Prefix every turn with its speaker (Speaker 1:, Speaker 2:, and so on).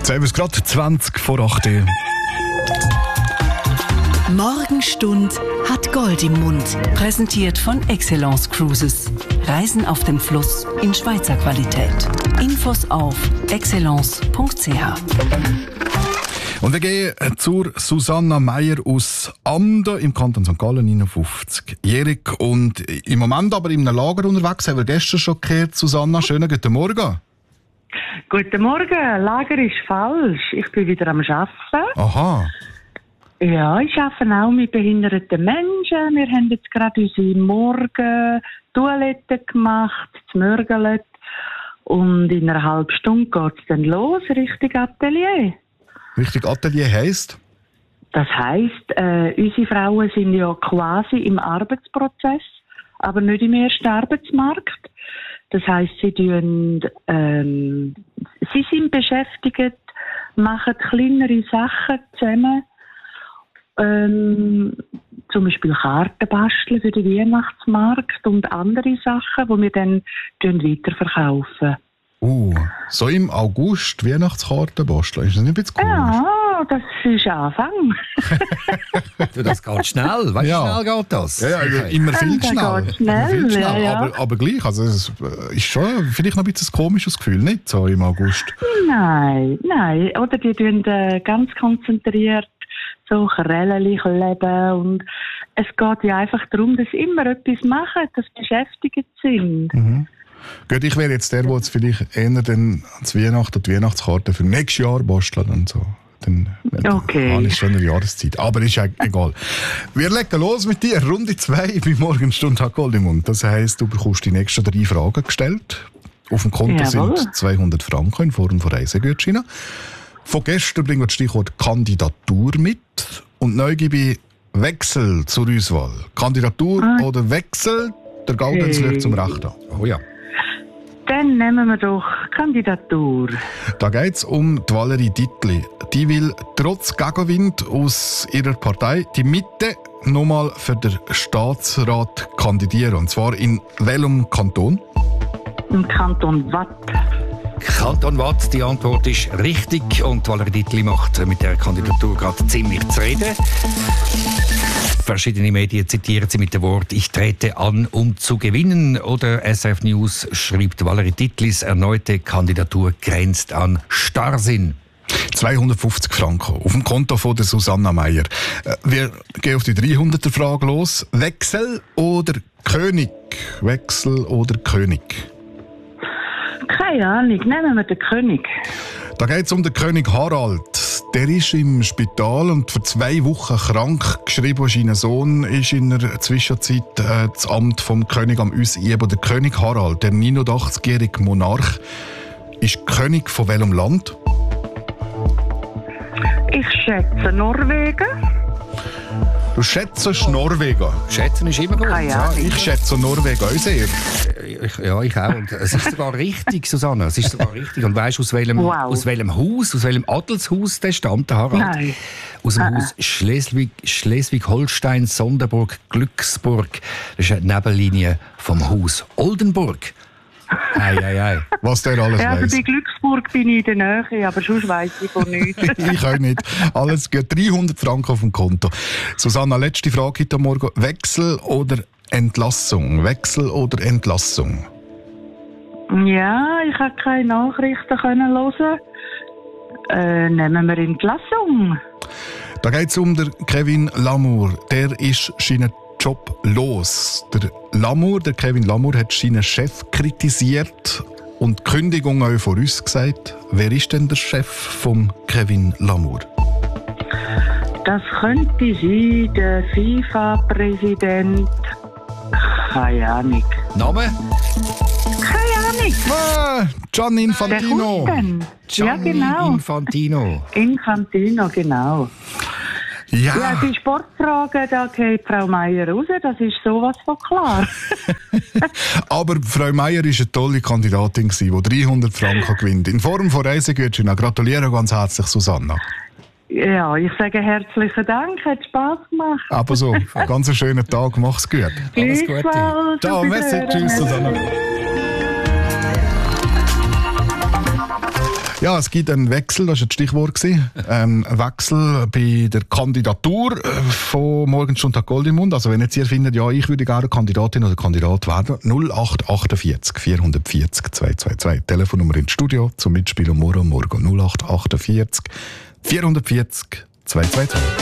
Speaker 1: Jetzt haben wir es gerade 20 vor 8 Uhr.
Speaker 2: Morgenstund hat Gold im Mund. Präsentiert von Excellence Cruises. Reisen auf dem Fluss in Schweizer Qualität. Infos auf excellence.ch.
Speaker 1: Und wir gehen zur Susanna Meier aus Amden im Kanton St. Gallen, 59-jährig. Und im Moment aber in einem Lager unterwegs, haben wir gestern schon gehört. Susanna, schönen guten Morgen.
Speaker 3: Guten Morgen, Lager ist falsch. Ich bin wieder am Arbeiten.
Speaker 1: Aha.
Speaker 3: Ja, ich arbeite auch mit behinderten Menschen. Wir haben jetzt gerade unsere Morgen-Toilette gemacht, das Mörgele. Und in einer halben Stunde geht es dann los, Richtung Atelier.
Speaker 1: Richtig, Atelier heisst?
Speaker 3: Das heisst, unsere Frauen sind ja quasi im Arbeitsprozess, aber nicht im ersten Arbeitsmarkt. Das heisst, sie sind beschäftigt, machen kleinere Sachen zusammen. Zum Beispiel Karten basteln für den Weihnachtsmarkt und andere Sachen, die wir dann weiterverkaufen.
Speaker 1: So im August Weihnachtskarten basteln, ist das nicht ein bisschen komisch?
Speaker 3: Ja, das ist Anfang.
Speaker 4: Das geht schnell, weißt du,
Speaker 1: Ja.
Speaker 4: Schnell geht das.
Speaker 1: Ja, immer viel
Speaker 3: Das
Speaker 1: schnell.
Speaker 3: geht schnell,
Speaker 1: Immer viel schnell.
Speaker 3: ja.
Speaker 1: Aber gleich, also es ist schon vielleicht noch ein bisschen ein komisches Gefühl, nicht so im August?
Speaker 3: Nein. Oder die tun ganz konzentriert so Krällen kleben und es geht ja einfach darum, dass sie immer etwas machen, dass sie beschäftigt sind.
Speaker 1: Gut, ich wäre jetzt der jetzt vielleicht eher dann ans Weihnachten die Weihnachtskarte für nächstes Jahr basteln und so. Dann
Speaker 3: Okay.
Speaker 1: ist schon eine Jahreszeit. Aber ist egal. Wir legen los mit dir. Runde 2 bei Morgenstund hat Gold im Mund. Das heisst, du bekommst die nächsten 3 Fragen gestellt. Auf dem Konto
Speaker 3: Jawohl.
Speaker 1: sind 200 Franken in Form von Reisegutscheinen. Von gestern bringen wir das Stichwort Kandidatur mit. Und neu gebe ich Wechsel zur Auswahl. Kandidatur oder Wechsel, der Galgenz liegt zum Rechten.
Speaker 4: Oh ja.
Speaker 3: Dann nehmen wir doch Kandidatur.
Speaker 1: Da geht es um die Valerie Dittli. Die will trotz Gegenwind aus ihrer Partei die Mitte nochmal für den Staatsrat kandidieren. Und zwar in welchem Kanton?
Speaker 3: Im Kanton Watt.
Speaker 4: Kanton Watt, die Antwort ist richtig und Valerie Dittli macht mit der Kandidatur gerade ziemlich zu reden. Verschiedene Medien zitieren sie mit dem Wort «Ich trete an, um zu gewinnen» oder SRF News schreibt, Valerie Dittlis erneute Kandidatur grenzt an Starrsinn.
Speaker 1: 250 Franken auf dem Konto von der Susanna Meier. Wir gehen auf die 300er-Frage los. Wechsel oder König? Wechsel oder König?
Speaker 3: Keine Ahnung, nehmen wir den König.
Speaker 1: Da geht es um den König Harald. Der ist im Spital und für 2 Wochen krank geschrieben. Sein Sohn ist in der Zwischenzeit das Amt vom König am Ausüben. Der König Harald, der 89-jährige Monarch, ist König von welchem Land?
Speaker 3: Ich schätze Norwegen.
Speaker 1: Du schätzt Norwegen.
Speaker 4: Schätzen ist immer gut.
Speaker 3: Keine
Speaker 1: Ja,
Speaker 3: Ahnung.
Speaker 1: ich schätze Norwegen auch sehr.
Speaker 4: Ich auch. Und es ist sogar richtig, Susanne. Es ist sogar richtig. Und weißt du, aus welchem Haus, aus welchem Adelshaus der stammt, der Harald?
Speaker 3: Nein.
Speaker 4: Aus dem Haus Schleswig-Holstein, Sonderburg, Glücksburg. Das ist eine Nebenlinie vom Haus Oldenburg. Ei.
Speaker 1: Was der alles
Speaker 3: Ja, also
Speaker 1: weiss.
Speaker 3: bei Glücksburg bin ich in der Nähe, aber sonst weiss ich von nichts.
Speaker 1: Ich auch nicht. Alles gut. 300 Franken auf dem Konto. Susanna, letzte Frage heute Morgen. Wechsel oder Entlassung? Wechsel oder Entlassung?
Speaker 3: Ja, ich konnte keine Nachrichten hören. Nehmen wir Entlassung.
Speaker 1: Da geht es um den Kevin Lamour. Der ist seinen Job los. Der Kevin Lamour hat seinen Chef kritisiert und die Kündigung auch vorausgesagt. Wer ist denn der Chef von Kevin Lamour?
Speaker 3: Das könnte sein, der FIFA-Präsident. Keine Ahnung.
Speaker 4: Name?
Speaker 3: Keine Ahnung.
Speaker 1: Gianni
Speaker 3: Der
Speaker 1: Infantino.
Speaker 3: kommt dann. Ja,
Speaker 4: Gianni
Speaker 3: genau.
Speaker 4: Infantino.
Speaker 3: Infantino, genau. Ja,
Speaker 1: Ja,
Speaker 3: die Sportfragen, da geht Frau Meier raus, das ist sowas von klar.
Speaker 1: aber Frau Meier war eine tolle Kandidatin, die 300 Franken gewinnt. In Form von Reisegutscheinen. Gratuliere ganz herzlich, Susanna.
Speaker 3: Ja, ich sage herzlichen Dank, hat Spass gemacht.
Speaker 1: Aber so, ganz einen schönen Tag, mach's gut.
Speaker 4: Alles Gute.
Speaker 3: Gleichfalls.
Speaker 1: Ciao,
Speaker 3: Auf
Speaker 1: merci,
Speaker 3: Wiedersehen.
Speaker 1: tschüss, Susanna. Ja, es gibt einen Wechsel, das war das Stichwort. Ein Wechsel bei der Kandidatur von Morgenstund Gold im Mund. Also wenn jetzt ihr findet, ja, ich würde gerne Kandidatin oder Kandidat werden, 0848 440 222. Telefonnummer ins Studio zum Mitspielen morgen 0848 440 222.